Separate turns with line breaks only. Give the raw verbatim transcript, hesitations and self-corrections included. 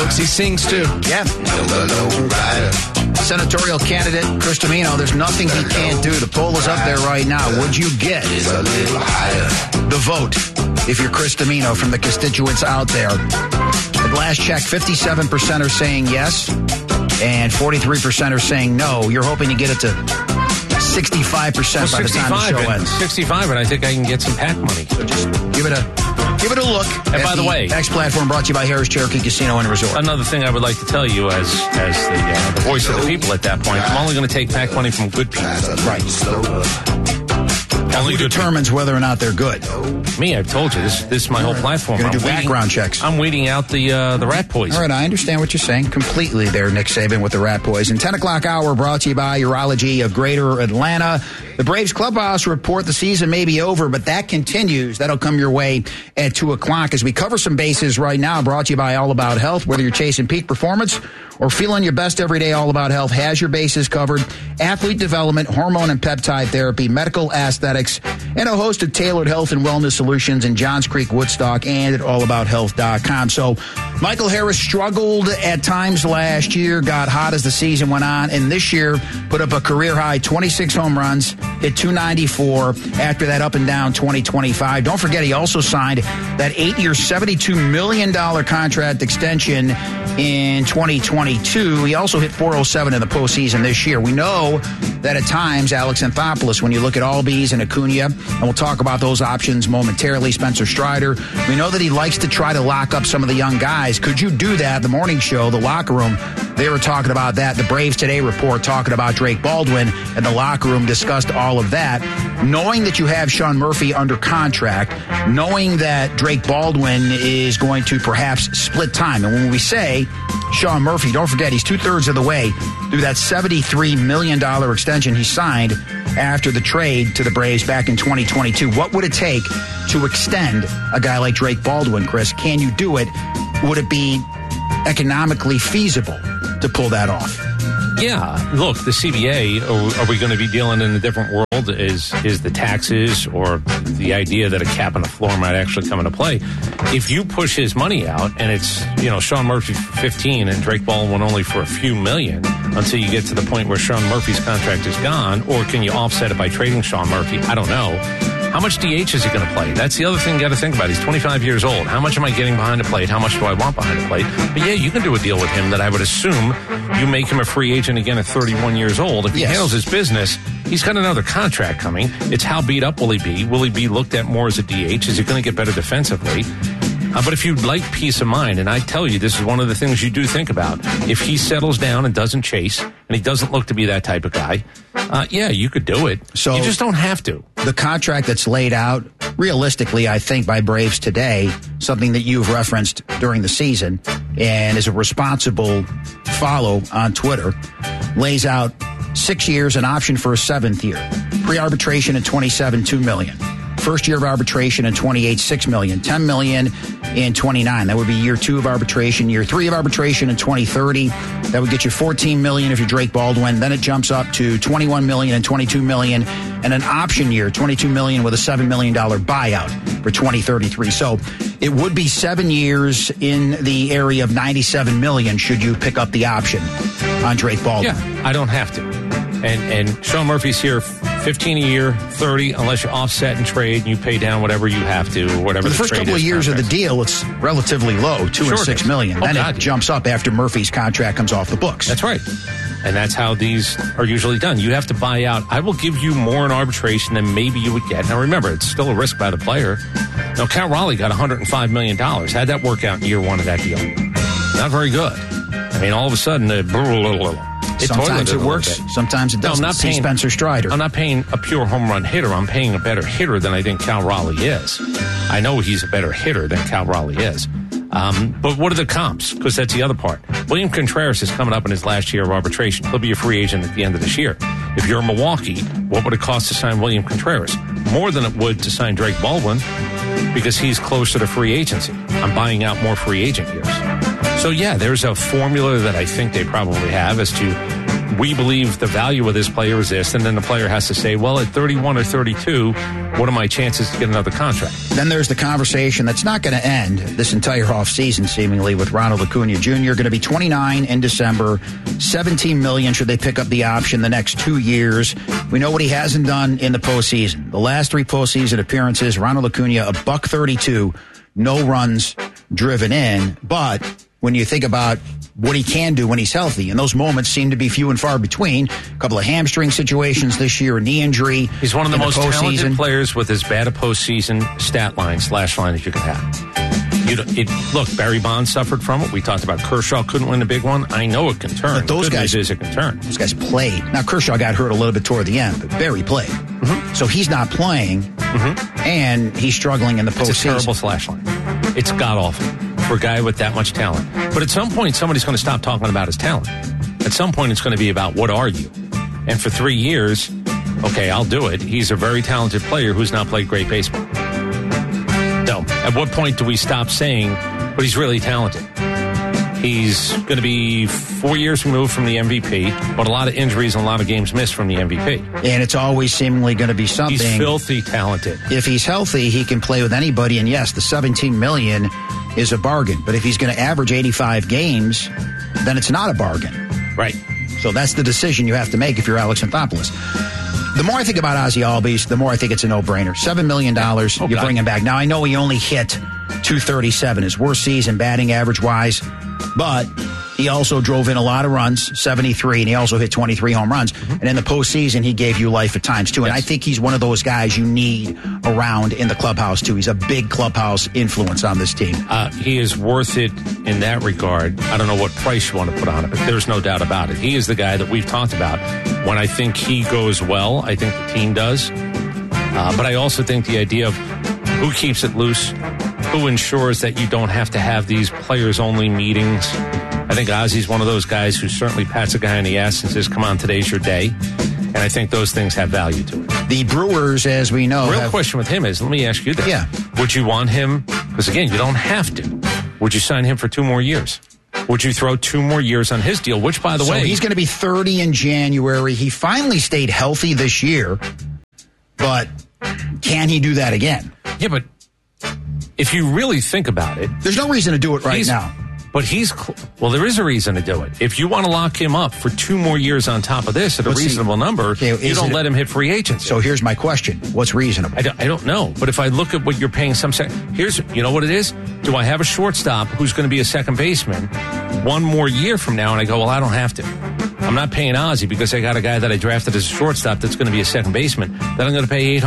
folks. He sings, too.
Yeah. Senatorial candidate Chris Dimino, there's nothing he can't do. The poll is up there right now. Would you get the vote if you're Chris Dimino from the constituents out there? At last check, fifty-seven percent are saying yes, and forty-three percent are saying no. You're hoping to get it to sixty-five percent
well,
by the time the show
and,
ends.
sixty-five, and I think I can get some PAC money.
So just give it a give it a look.
And by the, the way,
X platform brought to you by Harris Cherokee Casino and Resort.
Another thing I would like to tell you, as as the, uh, the voice of the people at that point, I'm only going to take PAC money from good people.
Right.
Only
Who
good
determines
people.
whether or not they're good?
Me, I've told you this. This is my whole platform.
You're
I'm
gonna do
weeding,
background checks.
I'm weeding out the uh, the rat poison.
All right, I understand what you're saying completely there, Nick Saban, with the rat poison. ten o'clock hour brought to you by Urology of Greater Atlanta. The Braves clubhouse report the season may be over, but that continues. That'll come your way at two o'clock as we cover some bases right now. Brought to you by All About Health. Whether you're chasing peak performance or feeling your best every day, All About Health has your bases covered. Athlete development, hormone and peptide therapy, medical aesthetics, and a host of tailored health and wellness solutions in Johns Creek, Woodstock, and at all about health dot com. So Michael Harris struggled at times last year, got hot as the season went on, and this year put up a career-high twenty-six home runs, hit two ninety-four after that up and down twenty twenty-five. Don't forget, he also signed that eight-year, seventy-two million dollars contract extension in twenty twenty-two. He also hit four oh seven in the postseason this year. We know that at times, Alex Anthopoulos, when you look at Albies and Acuna, and we'll talk about those options momentarily, Spencer Strider, we know that he likes to try to lock up some of the young guys. Could you do that? The morning show, the locker room, they were talking about that. The Braves Today report talking about Drake Baldwin, and the locker room discussed all of that. Knowing that you have Sean Murphy under contract, knowing that Drake Baldwin is going to perhaps split time. And when we say Sean Murphy, don't forget, he's two-thirds of the way through that seventy-three million dollars extension he signed after the trade to the Braves back in twenty twenty-two. What would it take to extend a guy like Drake Baldwin, Chris? Can you do it? Would it be economically feasible to pull that off?
Yeah, look, the C B A, are, are we going to be dealing in a different world? Is is the taxes or the idea that a cap and a floor might actually come into play? If you push his money out and it's, you know, Sean Murphy for fifteen and Drake Baldwin only for a few million until you get to the point where Sean Murphy's contract is gone, or can you offset it by trading Sean Murphy? I don't know. How much D H is he going to play? That's the other thing you got to think about. He's twenty-five years old. How much am I getting behind the plate? How much do I want behind the plate? But yeah, you can do a deal with him that I would assume you make him a free agent again at thirty-one years old. If he yes. handles his business, he's got another contract coming. It's how beat up will he be? Will he be looked at more as a D H? Is he going to get better defensively? Uh, but if you'd like peace of mind, and I tell you, this is one of the things you do think about. If he settles down and doesn't chase, and he doesn't look to be that type of guy, uh, yeah, you could do it. So you just don't have to.
The contract that's laid out, realistically, I think, by Braves Today, something that you've referenced during the season, and is a responsible follow on Twitter, lays out six years, an option for a seventh year. Pre-arbitration at twenty-seven, two million dollars. First year of arbitration in twenty-eight, six million dollars. ten million dollars in twenty-nine. That would be year two of arbitration. Year three of arbitration in twenty thirty. That would get you fourteen million dollars if you're Drake Baldwin. Then it jumps up to twenty-one million dollars and twenty-two million dollars. And an option year, twenty-two million dollars with a seven million dollars buyout for twenty thirty-three. So it would be seven years in the area of ninety-seven million dollars should you pick up the option on Drake Baldwin.
Yeah, I don't have to. And and Sean Murphy's here fifteen a year, thirty, unless you offset and trade and you pay down whatever you have to, or whatever.
For the,
the
first
trade
couple
is
of years
contract.
of the deal, it's relatively low, two
sure
and six million.
Oh,
then
God.
it jumps up after Murphy's contract comes off the books.
That's right. And that's how these are usually done. You have to buy out. I will give you more in arbitration than maybe you would get. Now, remember, it's still a risk by the player. Now, Cal Raleigh got one hundred five million dollars. How'd that work out in year one of that deal? Not very good. I mean, all of a sudden, uh, it
sometimes it works. Sometimes it doesn't.
No, I'm not
See
paying
Spencer Strider.
I'm not paying a pure home run hitter. I'm paying a better hitter than I think Cal Raleigh is. I know he's a better hitter than Cal Raleigh is. Um, but what are the comps? Because that's the other part. William Contreras is coming up in his last year of arbitration. He'll be a free agent at the end of this year. If you're Milwaukee, what would it cost to sign William Contreras? More than it would to sign Drake Baldwin, because he's closer to free agency. I'm buying out more free agent years. So, yeah, there's a formula that I think they probably have as to we believe the value of this player is this, and then the player has to say, well, at thirty-one or thirty-two, what are my chances to get another contract?
Then there's the conversation that's not going to end this entire offseason, seemingly, with Ronald Acuna Junior Going to be twenty-nine in December, seventeen million dollars should they pick up the option the next two years. We know what he hasn't done in the postseason. The last three postseason appearances, Ronald Acuna, a buck thirty-two, no runs driven in. But when you think about what he can do when he's healthy, and those moments seem to be few and far between. A couple of hamstring situations this year, a knee injury.
He's one of the most
the
talented players with as bad a postseason stat line, slash line as you can have. You it, look, Barry Bonds suffered from it. We talked about Kershaw couldn't win a big one. I know it can turn.
But those
the good
guys,
news is it can turn.
Those guys played. Now, Kershaw got hurt a little bit toward the end, but Barry played. Mm-hmm. So he's not playing, mm-hmm. and he's struggling in the postseason.
It's a terrible slash line. It's god-awful for a guy with that much talent. But at some point, somebody's going to stop talking about his talent. At some point, it's going to be about what are you? And for three years, okay, I'll do it. He's a very talented player who's not played great baseball. So, at what point do we stop saying, but he's really talented? He's going to be four years removed from the M V P, but a lot of injuries and a lot of games missed from the M V P.
And it's always seemingly going to be something.
He's filthy talented.
If he's healthy, he can play with anybody. And yes, the seventeen million dollars is a bargain. But if he's going to average eighty-five games, then it's not a bargain.
Right.
So that's the decision you have to make if you're Alex Anthopoulos. The more I think about Ozzie Albies, the more I think it's a no-brainer. seven million dollars, oh, you bring him back. Now, I know he only hit two thirty-seven, his worst season batting average-wise, but he also drove in a lot of runs, seventy-three, and he also hit twenty-three home runs. Mm-hmm. And in the postseason, he gave you life at times, too. And yes. I think he's one of those guys you need around in the clubhouse, too. He's a big clubhouse influence on this team.
Uh, he is worth it in that regard. I don't know what price you want to put on it, but there's no doubt about it. He is the guy that we've talked about. When I think he goes well, I think the team does. Uh, but I also think the idea of who keeps it loose, who ensures that you don't have to have these players-only meetings. I think Ozzie's one of those guys who certainly pats a guy on the ass and says, come on, today's your day. And I think those things have value to it.
The Brewers, as we know...
The real
have...
question with him is, let me ask you this.
Yeah.
Would you want him... Because, again, you don't have to. Would you sign him for two more years? Would you throw two more years on his deal? Which, by the
so
way...
he's going to be thirty in January. He finally stayed healthy this year. But can he do that again?
Yeah, but if you really think about it...
There's no reason to do it right now.
But he's, well, there is a reason to do it. If you want to lock him up for two more years on top of this at a
What's
reasonable
he,
number,
okay,
you don't let him hit free agency.
So here's my question. What's reasonable?
I don't, I don't know. But if I look at what you're paying some sec- here's, you know what it is? Do I have a shortstop who's going to be a second baseman one more year from now? And I go, well, I don't have to. I'm not paying Ozzie because I got a guy that I drafted as a shortstop that's going to be a second baseman that I'm going to pay eight hundred